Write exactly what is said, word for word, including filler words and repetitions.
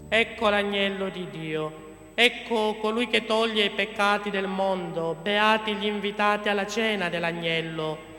Ecco l'agnello di Dio. Ecco colui che toglie i peccati del mondo. Beati gli invitati alla cena dell'agnello.